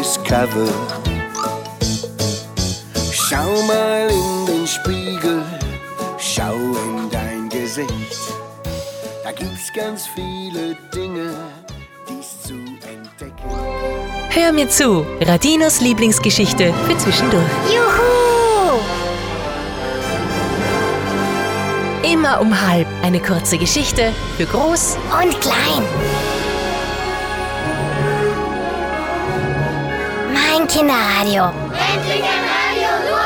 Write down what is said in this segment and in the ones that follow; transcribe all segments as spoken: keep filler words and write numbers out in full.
Discover. Schau mal in den Spiegel, schau in dein Gesicht. Da gibt's ganz viele Dinge, die's zu entdecken. Hör mir zu, Radinos Lieblingsgeschichte für zwischendurch. Juhu! Immer um halb eine kurze Geschichte für groß Und klein. Mein Kinderradio. Endlich ein Radio nur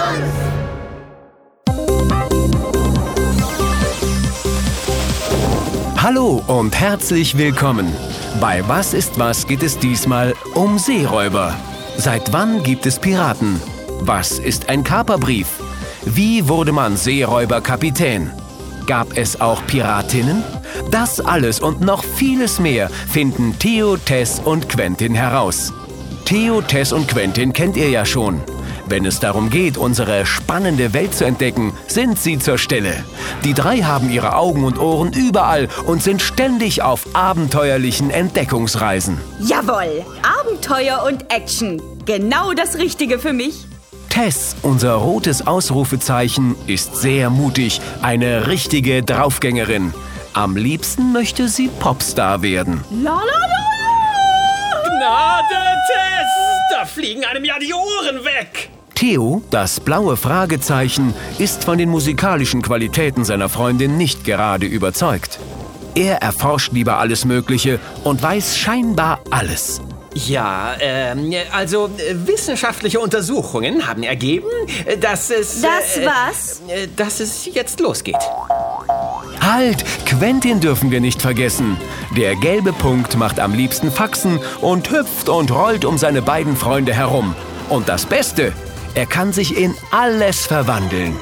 für uns. Hallo und herzlich willkommen. Bei Was ist was geht es diesmal um Seeräuber. Seit wann gibt es Piraten? Was ist ein Kaperbrief? Wie wurde man Seeräuberkapitän? Gab es auch Piratinnen? Das alles und noch vieles mehr finden Theo, Tess und Quentin heraus. Theo, Tess und Quentin kennt ihr ja schon. Wenn es darum geht, unsere spannende Welt zu entdecken, sind sie zur Stelle. Die drei haben ihre Augen und Ohren überall und sind ständig auf abenteuerlichen Entdeckungsreisen. Jawohl, Abenteuer und Action. Genau das Richtige für mich. Tess, unser rotes Ausrufezeichen, ist sehr mutig, eine richtige Draufgängerin. Am liebsten möchte sie Popstar werden. La la la! Gnade, Tess! Da fliegen einem ja die Ohren weg! Theo, das blaue Fragezeichen, ist von den musikalischen Qualitäten seiner Freundin nicht gerade überzeugt. Er erforscht lieber alles Mögliche und weiß scheinbar alles. Ja, ähm, also äh, wissenschaftliche Untersuchungen haben ergeben, äh, dass es... Das äh, was? Äh, dass es jetzt losgeht. Halt, Quentin dürfen wir nicht vergessen. Der gelbe Punkt macht am liebsten Faxen und hüpft und rollt um seine beiden Freunde herum. Und das Beste, er kann sich in alles verwandeln.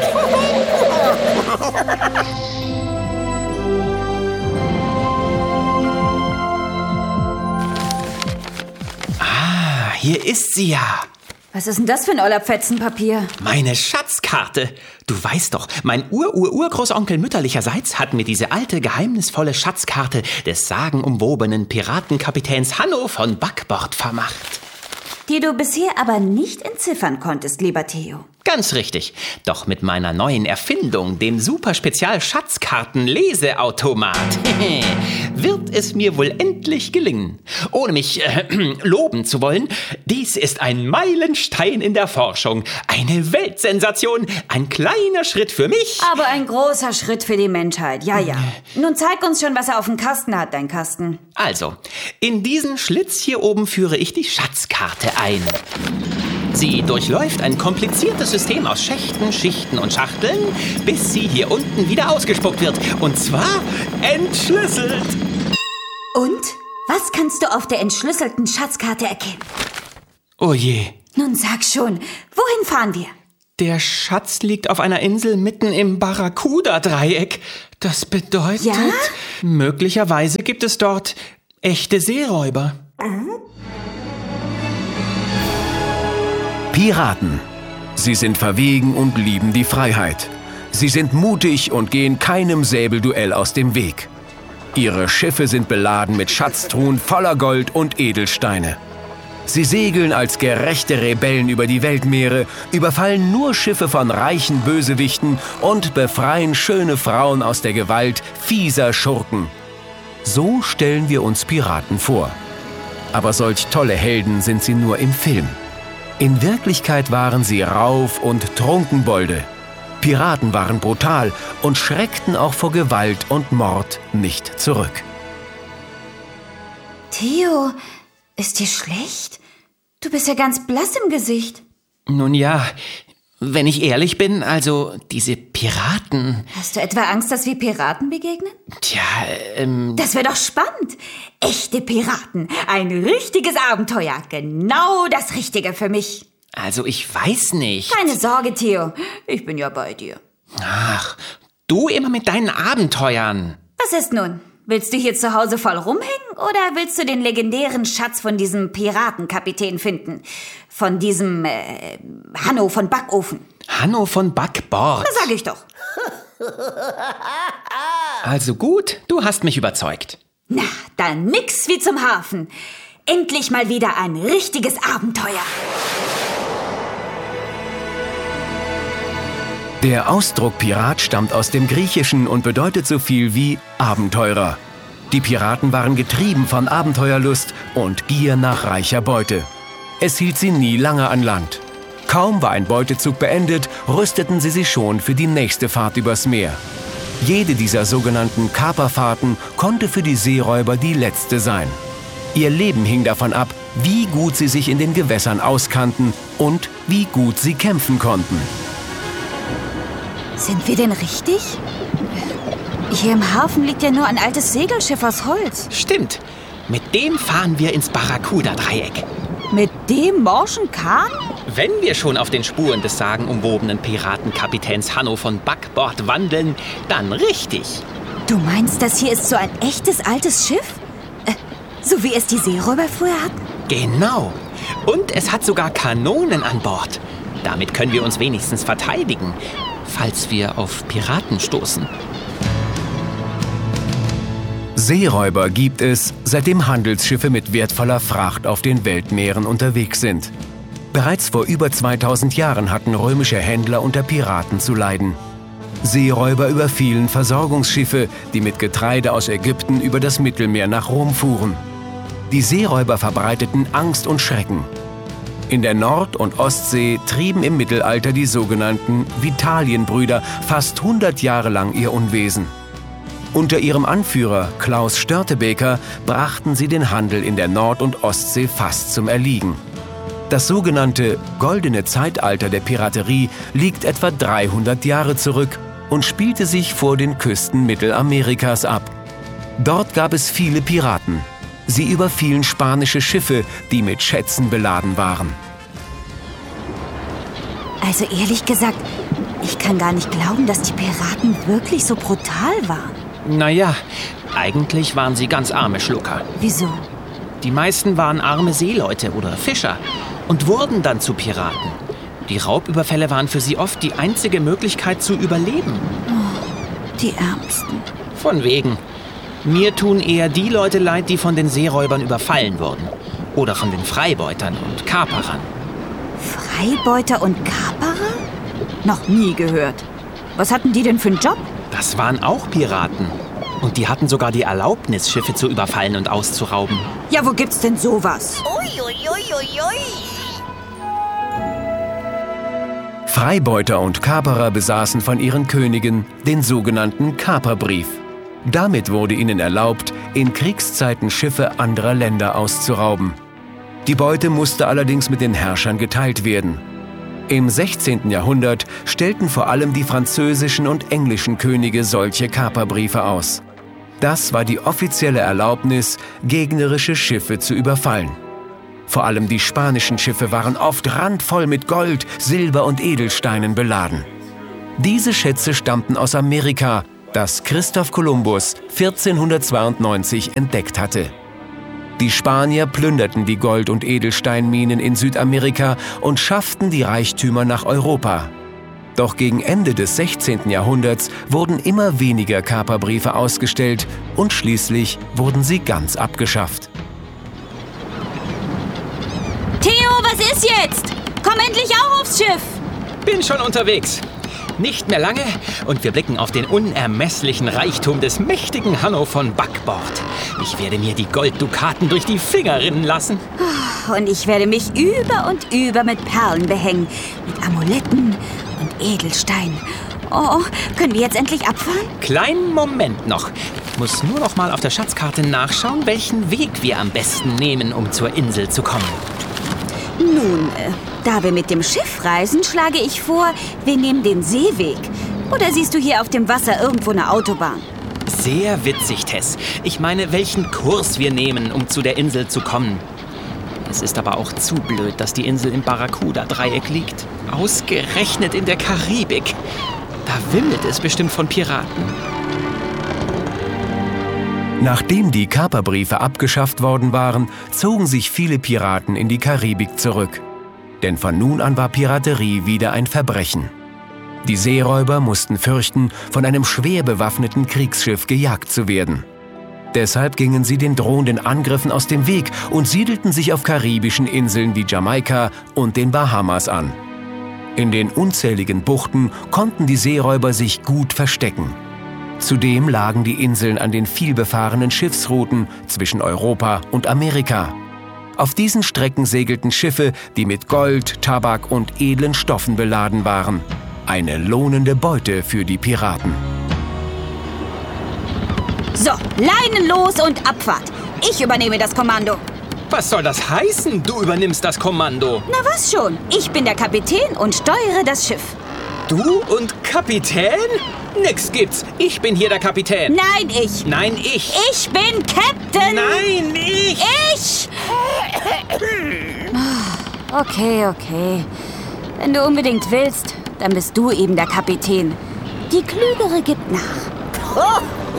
Ah, hier ist sie ja. Was ist denn das für ein oller Fetzenpapier? Meine Schatzkarte. Du weißt doch, mein Ur-Ur-Urgroßonkel mütterlicherseits hat mir diese alte, geheimnisvolle Schatzkarte des sagenumwobenen Piratenkapitäns Hanno von Backbord vermacht. Die du bisher aber nicht entziffern konntest, lieber Theo. Ganz richtig. Doch mit meiner neuen Erfindung, dem Superspezial-Schatzkarten-Leseautomat, wird es mir wohl endlich gelingen. Ohne mich äh, loben zu wollen, dies ist ein Meilenstein in der Forschung, eine Weltsensation, ein kleiner Schritt für mich. Aber ein großer Schritt für die Menschheit, ja, ja. Nun zeig uns schon, was er auf dem Kasten hat, dein Kasten. Also, in diesen Schlitz hier oben führe ich die Schatzkarte ein. Sie durchläuft ein kompliziertes System aus Schächten, Schichten und Schachteln, bis sie hier unten wieder ausgespuckt wird. Und zwar entschlüsselt. Und? Was kannst du auf der entschlüsselten Schatzkarte erkennen? Oh je. Nun sag schon, wohin fahren wir? Der Schatz liegt auf einer Insel mitten im Barracuda-Dreieck. Das bedeutet, Ja? möglicherweise gibt es dort echte Seeräuber. Piraten. Sie sind verwegen und lieben die Freiheit. Sie sind mutig und gehen keinem Säbelduell aus dem Weg. Ihre Schiffe sind beladen mit Schatztruhen voller Gold und Edelsteine. Sie segeln als gerechte Rebellen über die Weltmeere, überfallen nur Schiffe von reichen Bösewichten und befreien schöne Frauen aus der Gewalt fieser Schurken. So stellen wir uns Piraten vor. Aber solch tolle Helden sind sie nur im Film. In Wirklichkeit waren sie Rauf- und Trunkenbolde. Piraten waren brutal und schreckten auch vor Gewalt und Mord nicht zurück. Theo, ist dir schlecht? Du bist ja ganz blass im Gesicht. Nun ja, wenn ich ehrlich bin, also diese Piraten... Hast du etwa Angst, dass wir Piraten begegnen? Tja, ähm... Das wäre doch spannend. Echte Piraten. Ein richtiges Abenteuer. Genau das Richtige für mich. Also ich weiß nicht. Keine Sorge, Theo. Ich bin ja bei dir. Ach, du immer mit deinen Abenteuern. Was ist nun? Willst du hier zu Hause voll rumhängen oder willst du den legendären Schatz von diesem Piratenkapitän finden? Von diesem äh, Hanno von Backofen. Hanno von Backbord. Das sag ich doch. Also gut, du hast mich überzeugt. Na, dann nix wie zum Hafen. Endlich mal wieder ein richtiges Abenteuer. Der Ausdruck Pirat stammt aus dem Griechischen und bedeutet so viel wie Abenteurer. Die Piraten waren getrieben von Abenteuerlust und Gier nach reicher Beute. Es hielt sie nie lange an Land. Kaum war ein Beutezug beendet, rüsteten sie sich schon für die nächste Fahrt übers Meer. Jede dieser sogenannten Kaperfahrten konnte für die Seeräuber die letzte sein. Ihr Leben hing davon ab, wie gut sie sich in den Gewässern auskannten und wie gut sie kämpfen konnten. Sind wir denn richtig? Hier im Hafen liegt ja nur ein altes Segelschiff aus Holz. Stimmt. Mit dem fahren wir ins Barracuda-Dreieck. Mit dem morschen Kahn? Wenn wir schon auf den Spuren des sagenumwobenen Piratenkapitäns Hanno von Backbord wandeln, dann richtig. Du meinst, das hier ist so ein echtes altes Schiff? Äh, so wie es die Seeräuber früher hatten? Genau. Und es hat sogar Kanonen an Bord. Damit können wir uns wenigstens verteidigen, falls wir auf Piraten stoßen. Seeräuber gibt es, seitdem Handelsschiffe mit wertvoller Fracht auf den Weltmeeren unterwegs sind. Bereits vor über zweitausend Jahren hatten römische Händler unter Piraten zu leiden. Seeräuber überfielen Versorgungsschiffe, die mit Getreide aus Ägypten über das Mittelmeer nach Rom fuhren. Die Seeräuber verbreiteten Angst und Schrecken. In der Nord- und Ostsee trieben im Mittelalter die sogenannten Vitalienbrüder fast hundert Jahre lang ihr Unwesen. Unter ihrem Anführer Klaus Störtebeker brachten sie den Handel in der Nord- und Ostsee fast zum Erliegen. Das sogenannte goldene Zeitalter der Piraterie liegt etwa dreihundert Jahre zurück und spielte sich vor den Küsten Mittelamerikas ab. Dort gab es viele Piraten. Sie überfielen spanische Schiffe, die mit Schätzen beladen waren. Also ehrlich gesagt, ich kann gar nicht glauben, dass die Piraten wirklich so brutal waren. Naja, eigentlich waren sie ganz arme Schlucker. Wieso? Die meisten waren arme Seeleute oder Fischer und wurden dann zu Piraten. Die Raubüberfälle waren für sie oft die einzige Möglichkeit zu überleben. Oh, die Ärmsten. Von wegen. Mir tun eher die Leute leid, die von den Seeräubern überfallen wurden. Oder von den Freibeutern und Kaperern. Freibeuter und Kaperer? Noch nie gehört. Was hatten die denn für einen Job? Das waren auch Piraten. Und die hatten sogar die Erlaubnis, Schiffe zu überfallen und auszurauben. Ja, wo gibt's denn sowas? Ui, ui, ui, ui, ui. Freibeuter und Kaperer besaßen von ihren Königen den sogenannten Kaperbrief. Damit wurde ihnen erlaubt, in Kriegszeiten Schiffe anderer Länder auszurauben. Die Beute musste allerdings mit den Herrschern geteilt werden. Im sechzehnten Jahrhundert stellten vor allem die französischen und englischen Könige solche Kaperbriefe aus. Das war die offizielle Erlaubnis, gegnerische Schiffe zu überfallen. Vor allem die spanischen Schiffe waren oft randvoll mit Gold, Silber und Edelsteinen beladen. Diese Schätze stammten aus Amerika, das Christoph Kolumbus vierzehnhundertzweiundneunzig entdeckt hatte. Die Spanier plünderten die Gold- und Edelsteinminen in Südamerika und schafften die Reichtümer nach Europa. Doch gegen Ende des sechzehnten Jahrhunderts wurden immer weniger Kaperbriefe ausgestellt und schließlich wurden sie ganz abgeschafft. Theo, was ist jetzt? Komm endlich auch aufs Schiff! Bin schon unterwegs. Nicht mehr lange und wir blicken auf den unermesslichen Reichtum des mächtigen Hanno von Backbord. Ich werde mir die Golddukaten durch die Finger rinnen lassen. Und ich werde mich über und über mit Perlen behängen, mit Amuletten und Edelsteinen. Oh, können wir jetzt endlich abfahren? Kleinen Moment noch. Ich muss nur noch mal auf der Schatzkarte nachschauen, welchen Weg wir am besten nehmen, um zur Insel zu kommen. Nun, äh, da wir mit dem Schiff reisen, schlage ich vor, wir nehmen den Seeweg. Oder siehst du hier auf dem Wasser irgendwo eine Autobahn? Sehr witzig, Tess. Ich meine, welchen Kurs wir nehmen, um zu der Insel zu kommen. Es ist aber auch zu blöd, dass die Insel im Barracuda-Dreieck liegt. Ausgerechnet in der Karibik. Da wimmelt es bestimmt von Piraten. Nachdem die Kaperbriefe abgeschafft worden waren, zogen sich viele Piraten in die Karibik zurück. Denn von nun an war Piraterie wieder ein Verbrechen. Die Seeräuber mussten fürchten, von einem schwer bewaffneten Kriegsschiff gejagt zu werden. Deshalb gingen sie den drohenden Angriffen aus dem Weg und siedelten sich auf karibischen Inseln wie Jamaika und den Bahamas an. In den unzähligen Buchten konnten die Seeräuber sich gut verstecken. Zudem lagen die Inseln an den vielbefahrenen Schiffsrouten zwischen Europa und Amerika. Auf diesen Strecken segelten Schiffe, die mit Gold, Tabak und edlen Stoffen beladen waren. Eine lohnende Beute für die Piraten. So, Leinen los und Abfahrt. Ich übernehme das Kommando. Was soll das heißen, du übernimmst das Kommando? Na was schon, ich bin der Kapitän und steuere das Schiff. Du und Kapitän? Nix gibt's. Ich bin hier der Kapitän. Nein, ich. Nein, ich. Ich bin Captain. Nein, ich. Ich. Okay, okay. Wenn du unbedingt willst, dann bist du eben der Kapitän. Die Klügere gibt nach.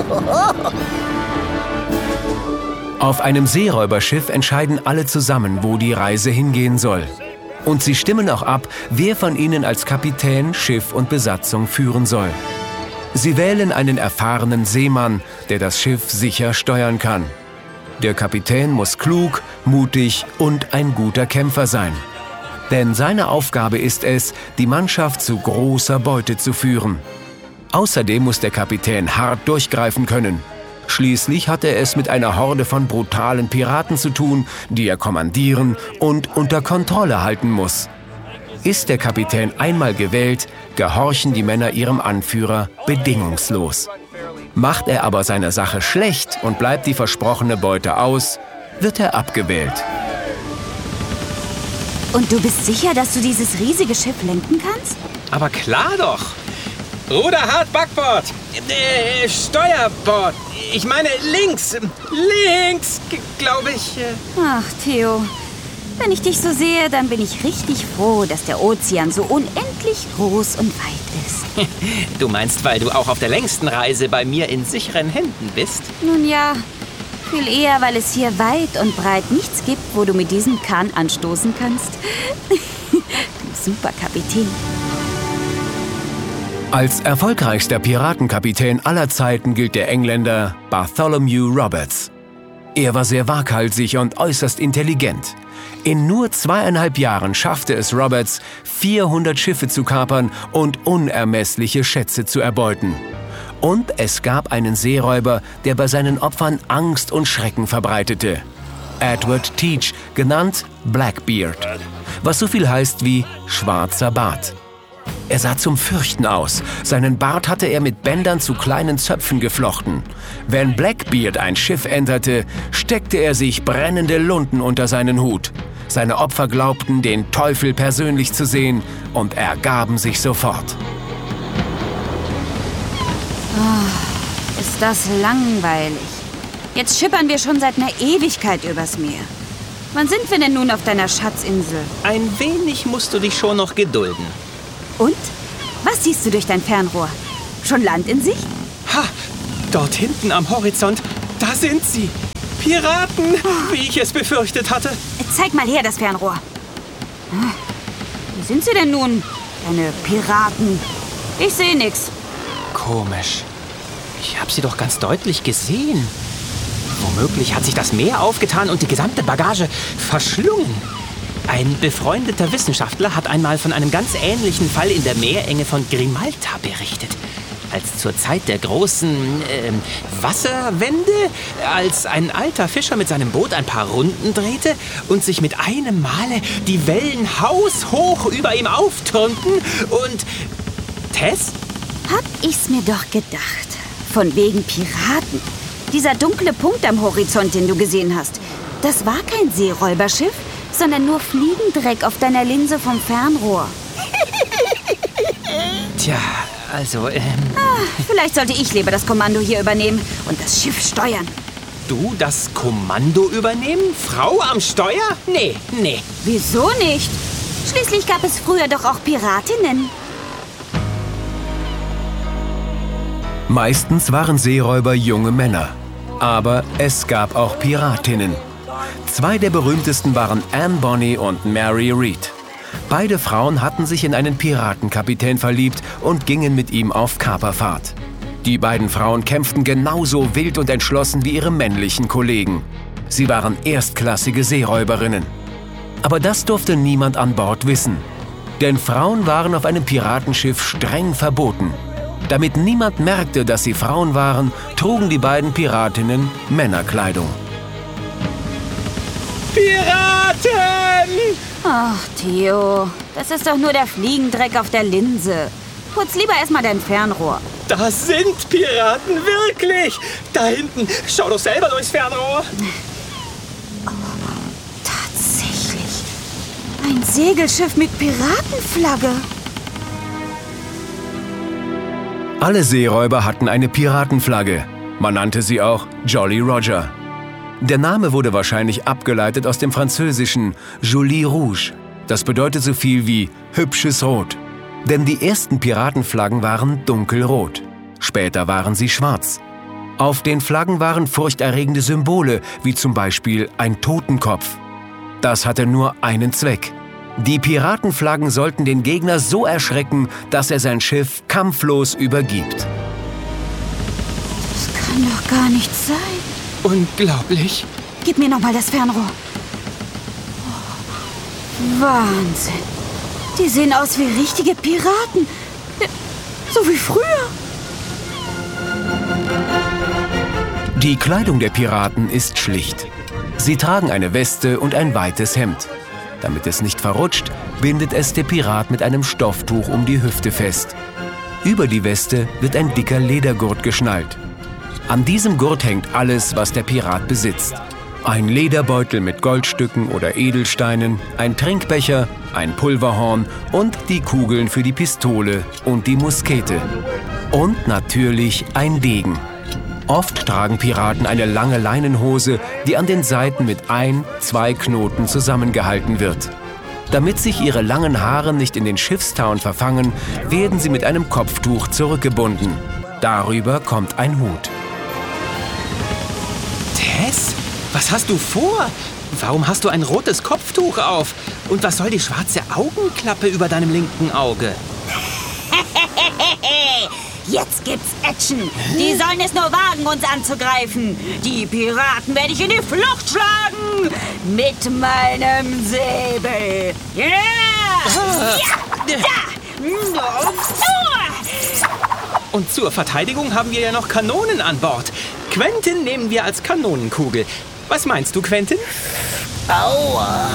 Auf einem Seeräuberschiff entscheiden alle zusammen, wo die Reise hingehen soll. Und sie stimmen auch ab, wer von ihnen als Kapitän Schiff und Besatzung führen soll. Sie wählen einen erfahrenen Seemann, der das Schiff sicher steuern kann. Der Kapitän muss klug, mutig und ein guter Kämpfer sein. Denn seine Aufgabe ist es, die Mannschaft zu großer Beute zu führen. Außerdem muss der Kapitän hart durchgreifen können. Schließlich hat er es mit einer Horde von brutalen Piraten zu tun, die er kommandieren und unter Kontrolle halten muss. Ist der Kapitän einmal gewählt, gehorchen die Männer ihrem Anführer bedingungslos. Macht er aber seine Sache schlecht und bleibt die versprochene Beute aus, wird er abgewählt. Und du bist sicher, dass du dieses riesige Schiff lenken kannst? Aber klar doch. Ruder hart, Backbord. Äh, Steuerbord. Ich meine links. Links, glaube ich. Ach, Theo. Wenn ich dich so sehe, dann bin ich richtig froh, dass der Ozean so unendlich groß und weit ist. Du meinst, weil du auch auf der längsten Reise bei mir in sicheren Händen bist? Nun ja, viel eher, weil es hier weit und breit nichts gibt, wo du mit diesem Kahn anstoßen kannst. Super Kapitän. Als erfolgreichster Piratenkapitän aller Zeiten gilt der Engländer Bartholomew Roberts. Er war sehr waghalsig und äußerst intelligent. In nur zweieinhalb Jahren schaffte es Roberts, vierhundert Schiffe zu kapern und unermessliche Schätze zu erbeuten. Und es gab einen Seeräuber, der bei seinen Opfern Angst und Schrecken verbreitete. Edward Teach, genannt Blackbeard, was so viel heißt wie schwarzer Bart. Er sah zum Fürchten aus. Seinen Bart hatte er mit Bändern zu kleinen Zöpfen geflochten. Wenn Blackbeard ein Schiff enterte, steckte er sich brennende Lunten unter seinen Hut. Seine Opfer glaubten, den Teufel persönlich zu sehen und ergaben sich sofort. Oh, ist das langweilig. Jetzt schippern wir schon seit einer Ewigkeit übers Meer. Wann sind wir denn nun auf deiner Schatzinsel? Ein wenig musst du dich schon noch gedulden. Und? Was siehst du durch dein Fernrohr? Schon Land in Sicht? Ha! Dort hinten am Horizont, da sind sie. Piraten, wie ich es befürchtet hatte. Zeig mal her das Fernrohr. Wie sind sie denn nun, deine Piraten? Ich sehe nix. Komisch. Ich habe sie doch ganz deutlich gesehen. Womöglich hat sich das Meer aufgetan und die gesamte Bagage verschlungen. Ein befreundeter Wissenschaftler hat einmal von einem ganz ähnlichen Fall in der Meerenge von Grimalta berichtet. Als zur Zeit der großen äh, Wasserwende, als ein alter Fischer mit seinem Boot ein paar Runden drehte und sich mit einem Male die Wellen haushoch über ihm auftürmten und... Tess? Hab ich's mir doch gedacht. Von wegen Piraten. Dieser dunkle Punkt am Horizont, den du gesehen hast, das war kein Seeräuberschiff, sondern nur Fliegendreck auf deiner Linse vom Fernrohr. Tja, also, ähm... Ah, vielleicht sollte ich lieber das Kommando hier übernehmen und das Schiff steuern. Du das Kommando übernehmen? Frau am Steuer? Nee, nee. Wieso nicht? Schließlich gab es früher doch auch Piratinnen. Meistens waren Seeräuber junge Männer. Aber es gab auch Piratinnen. Zwei der berühmtesten waren Anne Bonny und Mary Read. Beide Frauen hatten sich in einen Piratenkapitän verliebt und gingen mit ihm auf Kaperfahrt. Die beiden Frauen kämpften genauso wild und entschlossen wie ihre männlichen Kollegen. Sie waren erstklassige Seeräuberinnen. Aber das durfte niemand an Bord wissen. Denn Frauen waren auf einem Piratenschiff streng verboten. Damit niemand merkte, dass sie Frauen waren, trugen die beiden Piratinnen Männerkleidung. Piraten! Ach, Theo, das ist doch nur der Fliegendreck auf der Linse. Putz lieber erstmal dein Fernrohr. Das sind Piraten, wirklich! Da hinten, schau doch selber durchs Fernrohr. Tatsächlich. Ein Segelschiff mit Piratenflagge. Alle Seeräuber hatten eine Piratenflagge. Man nannte sie auch Jolly Roger. Der Name wurde wahrscheinlich abgeleitet aus dem französischen Joli Rouge. Das bedeutet so viel wie hübsches Rot. Denn die ersten Piratenflaggen waren dunkelrot. Später waren sie schwarz. Auf den Flaggen waren furchterregende Symbole, wie zum Beispiel ein Totenkopf. Das hatte nur einen Zweck. Die Piratenflaggen sollten den Gegner so erschrecken, dass er sein Schiff kampflos übergibt. Das kann doch gar nicht sein. Unglaublich. Gib mir noch mal das Fernrohr. Oh, Wahnsinn. Die sehen aus wie richtige Piraten. So wie früher. Die Kleidung der Piraten ist schlicht. Sie tragen eine Weste und ein weites Hemd. Damit es nicht verrutscht, bindet es der Pirat mit einem Stofftuch um die Hüfte fest. Über die Weste wird ein dicker Ledergurt geschnallt. An diesem Gurt hängt alles, was der Pirat besitzt. Ein Lederbeutel mit Goldstücken oder Edelsteinen, ein Trinkbecher, ein Pulverhorn und die Kugeln für die Pistole und die Muskete. Und natürlich ein Degen. Oft tragen Piraten eine lange Leinenhose, die an den Seiten mit ein, zwei Knoten zusammengehalten wird. Damit sich ihre langen Haare nicht in den Schiffstauen verfangen, werden sie mit einem Kopftuch zurückgebunden. Darüber kommt ein Hut. Tess, was hast du vor? Warum hast du ein rotes Kopftuch auf? Und was soll die schwarze Augenklappe über deinem linken Auge? Jetzt gibt's Action. Die sollen es nur wagen, uns anzugreifen. Die Piraten werde ich in die Flucht schlagen. Mit meinem Säbel. Yeah! Ja! Ja! Und zur Verteidigung haben wir ja noch Kanonen an Bord. Quentin nehmen wir als Kanonenkugel. Was meinst du, Quentin? Aua!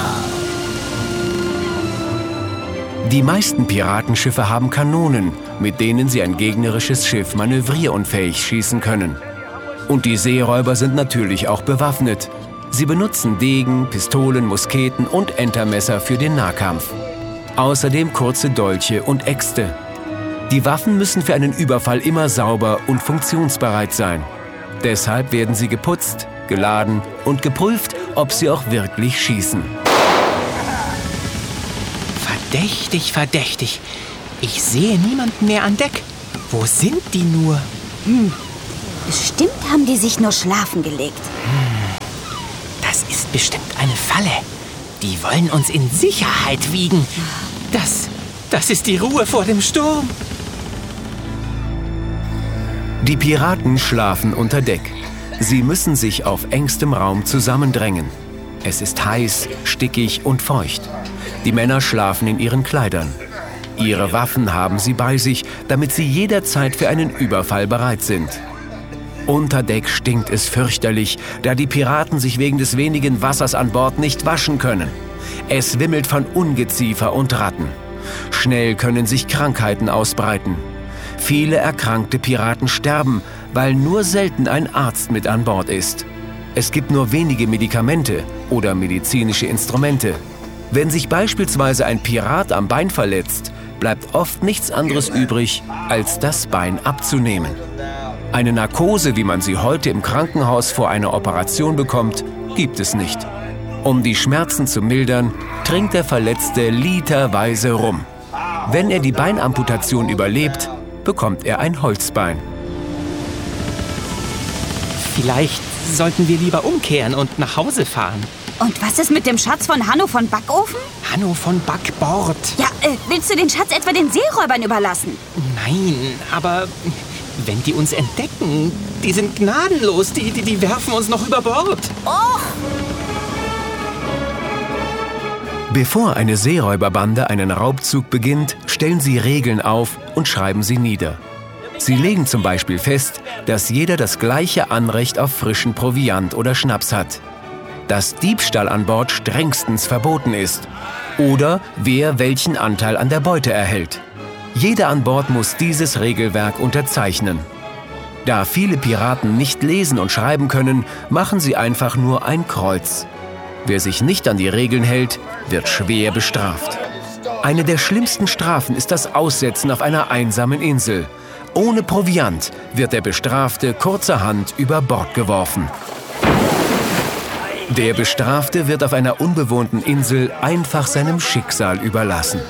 Die meisten Piratenschiffe haben Kanonen, mit denen sie ein gegnerisches Schiff manövrierunfähig schießen können. Und die Seeräuber sind natürlich auch bewaffnet. Sie benutzen Degen, Pistolen, Musketen und Entermesser für den Nahkampf. Außerdem kurze Dolche und Äxte. Die Waffen müssen für einen Überfall immer sauber und funktionsbereit sein. Deshalb werden sie geputzt, geladen und geprüft, ob sie auch wirklich schießen. Verdächtig, verdächtig. Ich sehe niemanden mehr an Deck. Wo sind die nur? Hm. Bestimmt haben die sich nur schlafen gelegt. Hm. Das ist bestimmt eine Falle. Die wollen uns in Sicherheit wiegen. Das, das ist die Ruhe vor dem Sturm. Die Piraten schlafen unter Deck. Sie müssen sich auf engstem Raum zusammendrängen. Es ist heiß, stickig und feucht. Die Männer schlafen in ihren Kleidern. Ihre Waffen haben sie bei sich, damit sie jederzeit für einen Überfall bereit sind. Unter Deck stinkt es fürchterlich, da die Piraten sich wegen des wenigen Wassers an Bord nicht waschen können. Es wimmelt von Ungeziefer und Ratten. Schnell können sich Krankheiten ausbreiten. Viele erkrankte Piraten sterben, weil nur selten ein Arzt mit an Bord ist. Es gibt nur wenige Medikamente oder medizinische Instrumente. Wenn sich beispielsweise ein Pirat am Bein verletzt, bleibt oft nichts anderes übrig, als das Bein abzunehmen. Eine Narkose, wie man sie heute im Krankenhaus vor einer Operation bekommt, gibt es nicht. Um die Schmerzen zu mildern, trinkt der Verletzte literweise Rum. Wenn er die Beinamputation überlebt, bekommt er ein Holzbein. Vielleicht sollten wir lieber umkehren und nach Hause fahren. Und was ist mit dem Schatz von Hanno von Backofen? Hanno von Backbord. Ja, äh, willst du den Schatz etwa den Seeräubern überlassen? Nein, aber Wenn die uns entdecken, die sind gnadenlos, die, die, die werfen uns noch über Bord. Och! Bevor eine Seeräuberbande einen Raubzug beginnt, stellen sie Regeln auf und schreiben sie nieder. Sie legen zum Beispiel fest, dass jeder das gleiche Anrecht auf frischen Proviant oder Schnaps hat, dass Diebstahl an Bord strengstens verboten ist oder wer welchen Anteil an der Beute erhält. Jeder an Bord muss dieses Regelwerk unterzeichnen. Da viele Piraten nicht lesen und schreiben können, machen sie einfach nur ein Kreuz. Wer sich nicht an die Regeln hält, wird schwer bestraft. Eine der schlimmsten Strafen ist das Aussetzen auf einer einsamen Insel. Ohne Proviant wird der Bestrafte kurzerhand über Bord geworfen. Der Bestrafte wird auf einer unbewohnten Insel einfach seinem Schicksal überlassen.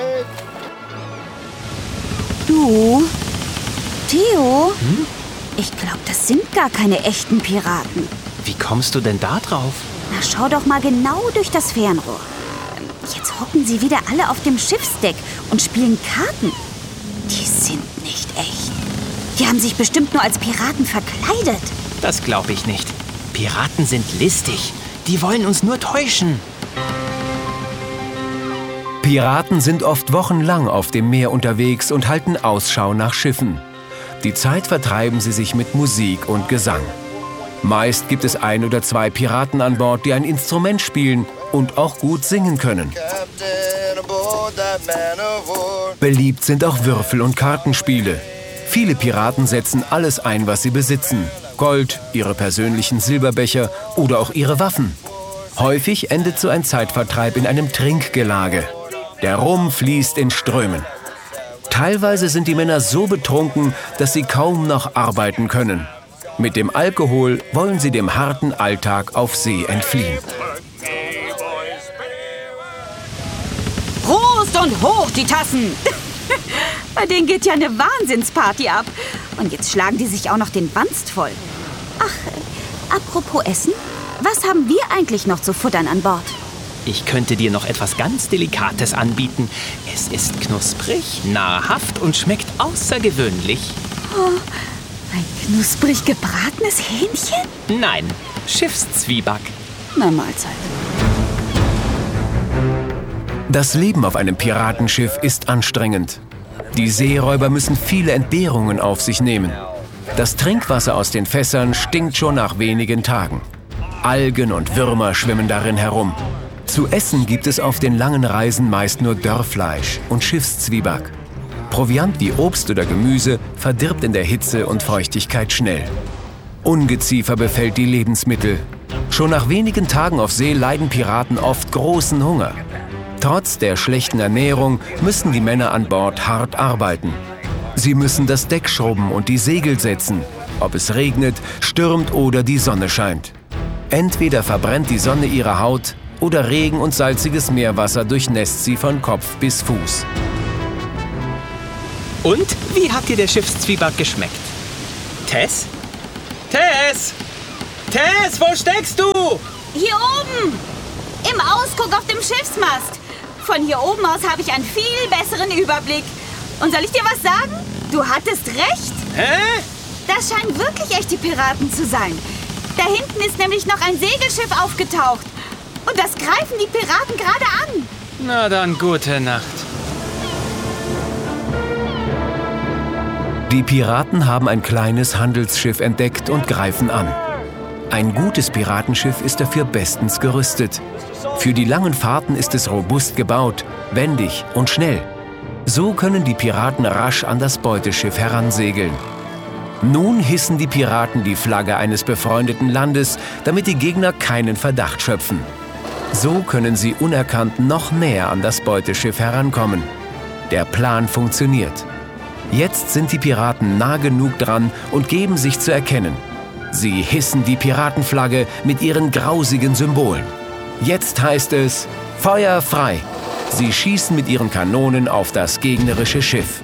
Du, Theo, hm? Ich glaube, das sind gar keine echten Piraten. Wie kommst du denn da drauf? Na, schau doch mal genau durch das Fernrohr. Jetzt hocken sie wieder alle auf dem Schiffsdeck und spielen Karten. Die sind nicht echt. Die haben sich bestimmt nur als Piraten verkleidet. Das glaube ich nicht. Piraten sind listig. Die wollen uns nur täuschen. Piraten sind oft wochenlang auf dem Meer unterwegs und halten Ausschau nach Schiffen. Die Zeit vertreiben sie sich mit Musik und Gesang. Meist gibt es ein oder zwei Piraten an Bord, die ein Instrument spielen und auch gut singen können. Beliebt sind auch Würfel- und Kartenspiele. Viele Piraten setzen alles ein, was sie besitzen. Gold, ihre persönlichen Silberbecher oder auch ihre Waffen. Häufig endet so ein Zeitvertreib in einem Trinkgelage. Der Rum fließt in Strömen. Teilweise sind die Männer so betrunken, dass sie kaum noch arbeiten können. Mit dem Alkohol wollen sie dem harten Alltag auf See entfliehen. Prost und hoch die Tassen! Bei denen geht ja eine Wahnsinnsparty ab. Und jetzt schlagen die sich auch noch den Wanst voll. Ach, äh, apropos Essen, was haben wir eigentlich noch zu futtern an Bord? Ich könnte dir noch etwas ganz Delikates anbieten. Es ist knusprig, nahrhaft und schmeckt außergewöhnlich. Oh, ein knusprig gebratenes Hähnchen? Nein, Schiffszwieback. Na, Mahlzeit. Das Leben auf einem Piratenschiff ist anstrengend. Die Seeräuber müssen viele Entbehrungen auf sich nehmen. Das Trinkwasser aus den Fässern stinkt schon nach wenigen Tagen. Algen und Würmer schwimmen darin herum. Zu essen gibt es auf den langen Reisen meist nur Dörrfleisch und Schiffszwieback. Proviant wie Obst oder Gemüse verdirbt in der Hitze und Feuchtigkeit schnell. Ungeziefer befällt die Lebensmittel. Schon nach wenigen Tagen auf See leiden Piraten oft großen Hunger. Trotz der schlechten Ernährung müssen die Männer an Bord hart arbeiten. Sie müssen das Deck schrubben und die Segel setzen, ob es regnet, stürmt oder die Sonne scheint. Entweder verbrennt die Sonne ihre Haut oder Regen und salziges Meerwasser durchnässt sie von Kopf bis Fuß. Und wie hat dir der Schiffszwieback geschmeckt? Tess? Tess! Tess, wo steckst du? Hier oben! Im Ausguck auf dem Schiffsmast. Von hier oben aus habe ich einen viel besseren Überblick. Und soll ich dir was sagen? Du hattest recht. Hä? Das scheinen wirklich echte Piraten zu sein. Da hinten ist nämlich noch ein Segelschiff aufgetaucht. Und das greifen die Piraten gerade an. Na dann, gute Nacht. Die Piraten haben ein kleines Handelsschiff entdeckt und greifen an. Ein gutes Piratenschiff ist dafür bestens gerüstet. Für die langen Fahrten ist es robust gebaut, wendig und schnell. So können die Piraten rasch an das Beuteschiff heransegeln. Nun hissen die Piraten die Flagge eines befreundeten Landes, damit die Gegner keinen Verdacht schöpfen. So können sie unerkannt noch näher an das Beuteschiff herankommen. Der Plan funktioniert. Jetzt sind die Piraten nah genug dran und geben sich zu erkennen. Sie hissen die Piratenflagge mit ihren grausigen Symbolen. Jetzt heißt es Feuer frei. Sie schießen mit ihren Kanonen auf das gegnerische Schiff.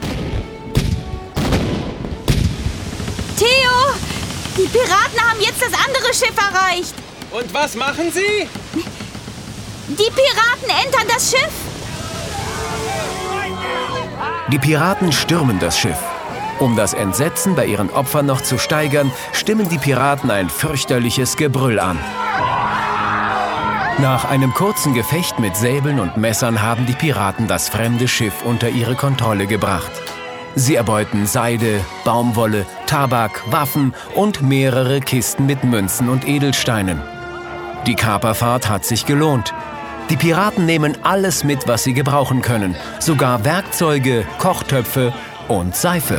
Theo, die Piraten haben jetzt das andere Schiff erreicht. Und was machen sie? Die Piraten entern das Schiff. Die Piraten stürmen das Schiff. Um das Entsetzen bei ihren Opfern noch zu steigern, stimmen die Piraten ein fürchterliches Gebrüll an. Nach einem kurzen Gefecht mit Säbeln und Messern haben die Piraten das fremde Schiff unter ihre Kontrolle gebracht. Sie erbeuten Seide, Baumwolle, Tabak, Waffen und mehrere Kisten mit Münzen und Edelsteinen. Die Kaperfahrt hat sich gelohnt. Die Piraten nehmen alles mit, was sie gebrauchen können, sogar Werkzeuge, Kochtöpfe und Seife.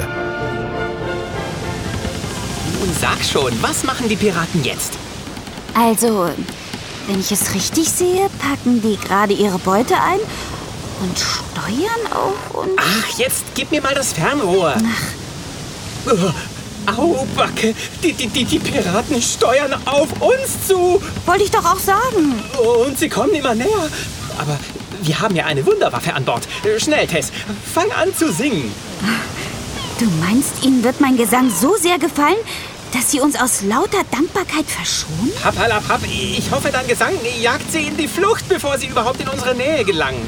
Nun sag schon, was machen die Piraten jetzt? Also, wenn ich es richtig sehe, packen die gerade ihre Beute ein und steuern auf uns. Ach, jetzt gib mir mal das Fernrohr. Ach. Oh, au, Backe, die, die, die, die Piraten steuern auf uns zu. Wollte ich doch auch sagen. Und sie kommen immer näher. Aber wir haben ja eine Wunderwaffe an Bord. Schnell, Tess, fang an zu singen. Du meinst, ihnen wird mein Gesang so sehr gefallen, dass sie uns aus lauter Dankbarkeit verschonen? Pappalapapp, ich hoffe, dein Gesang jagt sie in die Flucht, bevor sie überhaupt in unsere Nähe gelangen.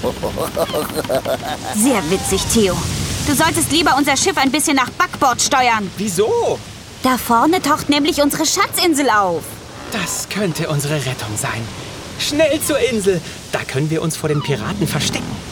Sehr witzig, Theo. Du solltest lieber unser Schiff ein bisschen nach Backbord steuern. Wieso? Da vorne taucht nämlich unsere Schatzinsel auf. Das könnte unsere Rettung sein. Schnell zur Insel, da können wir uns vor den Piraten verstecken.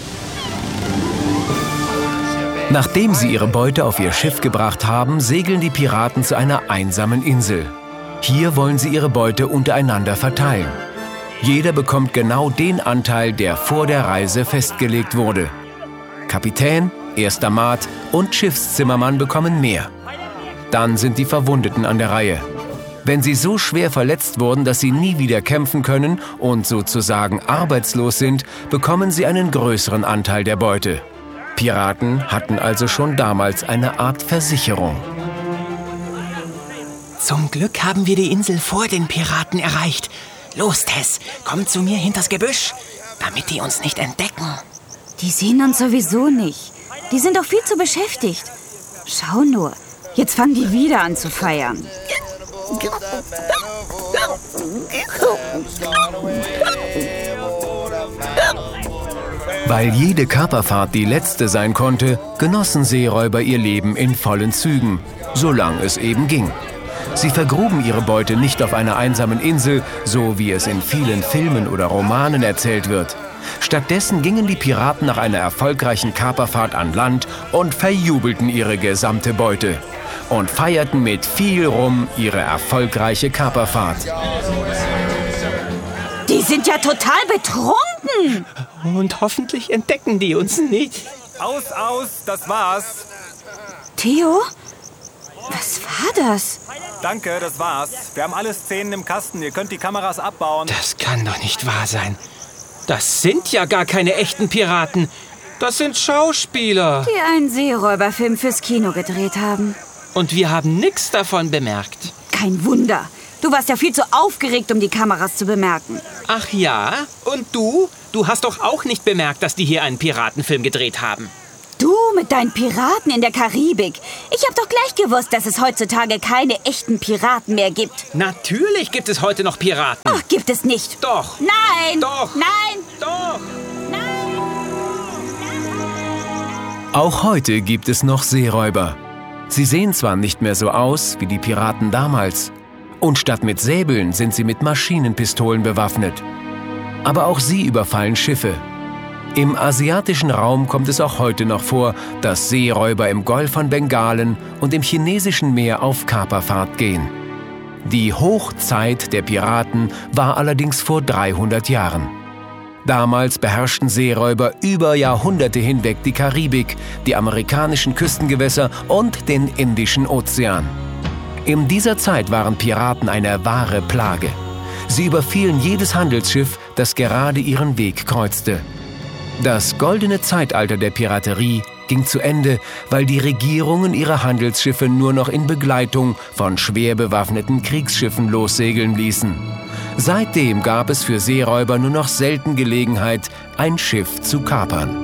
Nachdem sie ihre Beute auf ihr Schiff gebracht haben, segeln die Piraten zu einer einsamen Insel. Hier wollen sie ihre Beute untereinander verteilen. Jeder bekommt genau den Anteil, der vor der Reise festgelegt wurde. Kapitän, erster Maat und Schiffszimmermann bekommen mehr. Dann sind die Verwundeten an der Reihe. Wenn sie so schwer verletzt wurden, dass sie nie wieder kämpfen können und sozusagen arbeitslos sind, bekommen sie einen größeren Anteil der Beute. Piraten hatten also schon damals eine Art Versicherung. Zum Glück haben wir die Insel vor den Piraten erreicht. Los, Tess, komm zu mir hinters Gebüsch, damit die uns nicht entdecken. Die sehen uns sowieso nicht. Die sind doch viel zu beschäftigt. Schau nur, jetzt fangen die wieder an zu feiern. Weil jede Kaperfahrt die letzte sein konnte, genossen Seeräuber ihr Leben in vollen Zügen, solange es eben ging. Sie vergruben ihre Beute nicht auf einer einsamen Insel, so wie es in vielen Filmen oder Romanen erzählt wird. Stattdessen gingen die Piraten nach einer erfolgreichen Kaperfahrt an Land und verjubelten ihre gesamte Beute und feierten mit viel Rum ihre erfolgreiche Kaperfahrt. Die sind ja total betrunken. Und hoffentlich entdecken die uns nicht. Aus, aus, das war's. Theo? Was war das? Danke, das war's. Wir haben alle Szenen im Kasten. Ihr könnt die Kameras abbauen. Das kann doch nicht wahr sein. Das sind ja gar keine echten Piraten. Das sind Schauspieler. Die einen Seeräuberfilm fürs Kino gedreht haben. Und wir haben nichts davon bemerkt. Kein Wunder. Du warst ja viel zu aufgeregt, um die Kameras zu bemerken. Ach ja? Und du? Du hast doch auch nicht bemerkt, dass die hier einen Piratenfilm gedreht haben. Du mit deinen Piraten in der Karibik. Ich hab doch gleich gewusst, dass es heutzutage keine echten Piraten mehr gibt. Natürlich gibt es heute noch Piraten. Ach, gibt es nicht. Doch. Nein. Doch. Nein. Doch. Nein. Auch heute gibt es noch Seeräuber. Sie sehen zwar nicht mehr so aus wie die Piraten damals. Und statt mit Säbeln sind sie mit Maschinenpistolen bewaffnet. Aber auch sie überfallen Schiffe. Im asiatischen Raum kommt es auch heute noch vor, dass Seeräuber im Golf von Bengalen und im chinesischen Meer auf Kaperfahrt gehen. Die Hochzeit der Piraten war allerdings vor dreihundert Jahren. Damals beherrschten Seeräuber über Jahrhunderte hinweg die Karibik, die amerikanischen Küstengewässer und den Indischen Ozean. In dieser Zeit waren Piraten eine wahre Plage. Sie überfielen jedes Handelsschiff, das gerade ihren Weg kreuzte. Das goldene Zeitalter der Piraterie ging zu Ende, weil die Regierungen ihre Handelsschiffe nur noch in Begleitung von schwer bewaffneten Kriegsschiffen lossegeln ließen. Seitdem gab es für Seeräuber nur noch selten Gelegenheit, ein Schiff zu kapern.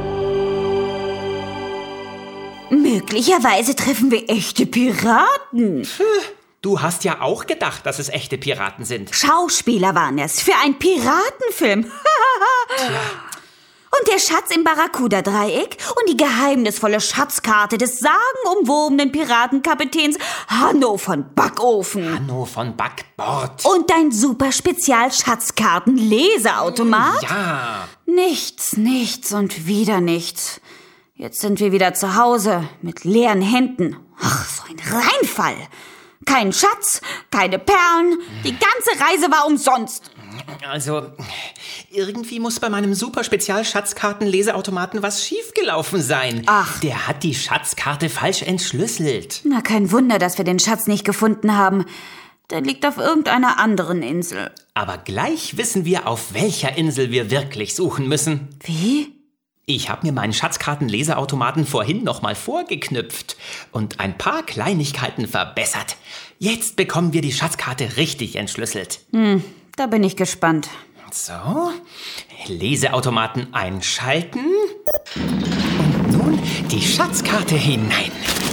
Möglicherweise treffen wir echte Piraten. Du hast ja auch gedacht, dass es echte Piraten sind. Schauspieler waren es für einen Piratenfilm. Und der Schatz im Barracuda-Dreieck und die geheimnisvolle Schatzkarte des sagenumwobenen Piratenkapitäns Hanno von Backofen. Hanno von Backbord. Und dein super Spezial-Schatzkarten-Leseautomat? Ja. Nichts, nichts und wieder nichts. Jetzt sind wir wieder zu Hause mit leeren Händen. Ach, so ein Reinfall. Kein Schatz, keine Perlen. Die ganze Reise war umsonst. Also, irgendwie muss bei meinem super Spezial-Schatzkarten-Leseautomaten was schiefgelaufen sein. Ach. Der hat die Schatzkarte falsch entschlüsselt. Na, kein Wunder, dass wir den Schatz nicht gefunden haben. Der liegt auf irgendeiner anderen Insel. Aber gleich wissen wir, auf welcher Insel wir wirklich suchen müssen. Wie? Ich habe mir meinen Schatzkarten-Leseautomaten vorhin nochmal vorgeknüpft und ein paar Kleinigkeiten verbessert. Jetzt bekommen wir die Schatzkarte richtig entschlüsselt. Hm, da bin ich gespannt. So, Leseautomaten einschalten und nun die Schatzkarte hinein.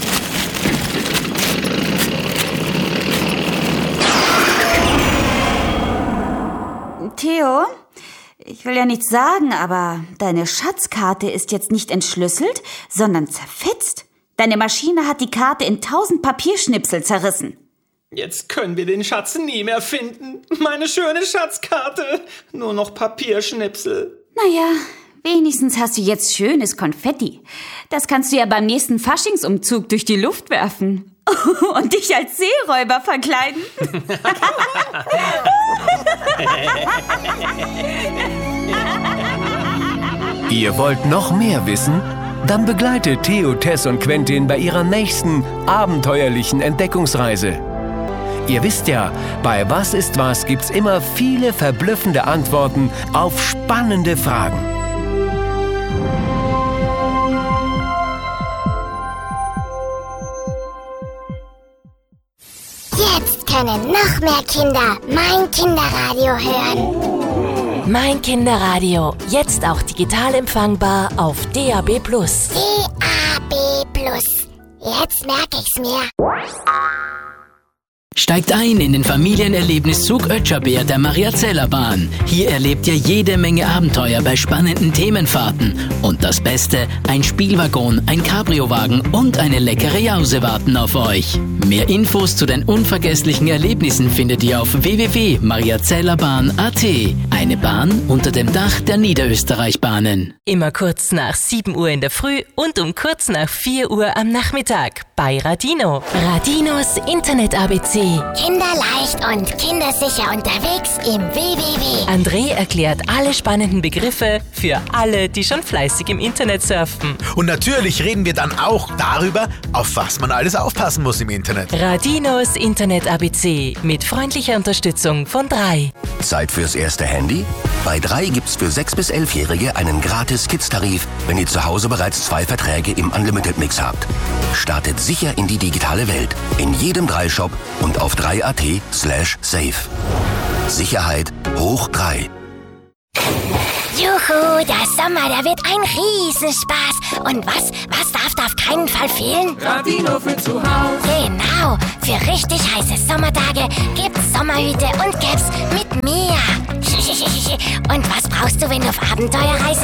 Theo, ich will ja nichts sagen, aber deine Schatzkarte ist jetzt nicht entschlüsselt, sondern zerfetzt. Deine Maschine hat die Karte in tausend Papierschnipsel zerrissen. Jetzt können wir den Schatz nie mehr finden. Meine schöne Schatzkarte. Nur noch Papierschnipsel. Naja, wenigstens hast du jetzt schönes Konfetti. Das kannst du ja beim nächsten Faschingsumzug durch die Luft werfen. Und dich als Seeräuber verkleiden. Ihr wollt noch mehr wissen? Dann begleitet Theo, Tess und Quentin bei ihrer nächsten abenteuerlichen Entdeckungsreise. Ihr wisst ja, bei Was ist was gibt's immer viele verblüffende Antworten auf spannende Fragen. Jetzt können noch mehr Kinder mein Kinderradio hören. Mein Kinderradio, jetzt auch digital empfangbar auf D A B plus. D A B plus. Jetzt merke ich's mir. Steigt ein in den Familienerlebniszug Ötscherbeer der Mariazellerbahn. Hier erlebt ihr jede Menge Abenteuer bei spannenden Themenfahrten. Und das Beste, ein Spielwaggon, ein Cabriowagen und eine leckere Jause warten auf euch. Mehr Infos zu den unvergesslichen Erlebnissen findet ihr auf w w w punkt mariazellerbahn punkt a t. Eine Bahn unter dem Dach der Niederösterreich-Bahnen. Immer kurz nach sieben Uhr in der Früh und um kurz nach vier Uhr am Nachmittag bei Radino. Radinos Internet-A B C. Kinderleicht und kindersicher unterwegs im W W W. André erklärt alle spannenden Begriffe für alle, die schon fleißig im Internet surfen. Und natürlich reden wir dann auch darüber, auf was man alles aufpassen muss im Internet. Radinos Internet-A B C mit freundlicher Unterstützung von drei. Zeit fürs erste Handy? Bei drei gibt's für sechs bis elfjährige einen gratis Kids-Tarif, wenn ihr zu Hause bereits zwei Verträge im Unlimited-Mix habt. Startet sicher in die digitale Welt. In jedem drei Shop und auf drei punkt a t slash safe. Sicherheit hoch drei. Juhu, der Sommer, der wird ein Riesenspaß. Und was, was darf da auf keinen Fall fehlen? Radino für zu Hause. Genau, für richtig heiße Sommertage gibt's Sommerhüte und Caps mit mir. Und was brauchst du, wenn du auf Abenteuerreise